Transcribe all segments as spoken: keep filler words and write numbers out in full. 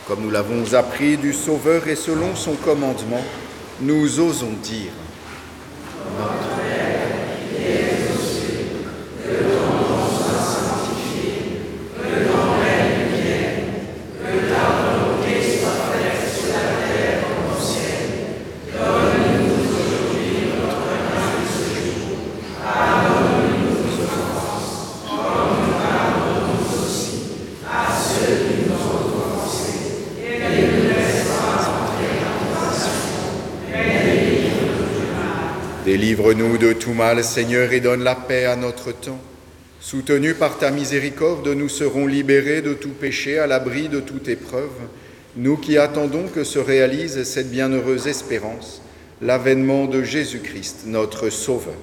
Comme nous l'avons appris du Sauveur et selon son commandement, nous osons dire « Notre Père, qui es aux cieux, que ton nom soit sanctifié, que ton règne vienne, que ta volonté soit faite sur la terre comme au ciel. Donne-nous aujourd'hui notre pain de ce jour. Pardonne-nous nos offenses, comme nous pardonnons aussi à ceux qui nous ont offensés. Et ne nous laisse pas entrer en tentation, mais délivre-nous du mal. Délivre-nous de tout mal, Seigneur, et donne la paix à notre temps. Soutenus par ta miséricorde, nous serons libérés de tout péché, à l'abri de toute épreuve, nous qui attendons que se réalise cette bienheureuse espérance, l'avènement de Jésus-Christ, notre Sauveur.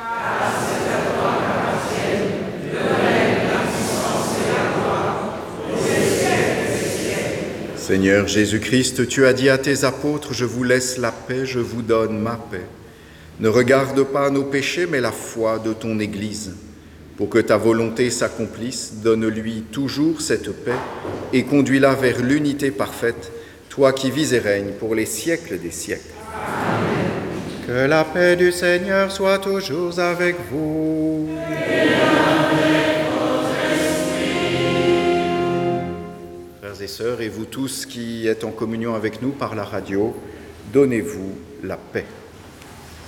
Seigneur Jésus-Christ, tu as dit à tes apôtres, « Je vous laisse la paix, je vous donne ma paix. » Ne regarde pas nos péchés, mais la foi de ton Église. Pour que ta volonté s'accomplisse, donne-lui toujours cette paix et conduis-la vers l'unité parfaite, toi qui vis et règnes pour les siècles des siècles. Amen. Que la paix du Seigneur soit toujours avec vous. Et avec votre esprit. Frères et sœurs, et vous tous qui êtes en communion avec nous par la radio, donnez-vous la paix.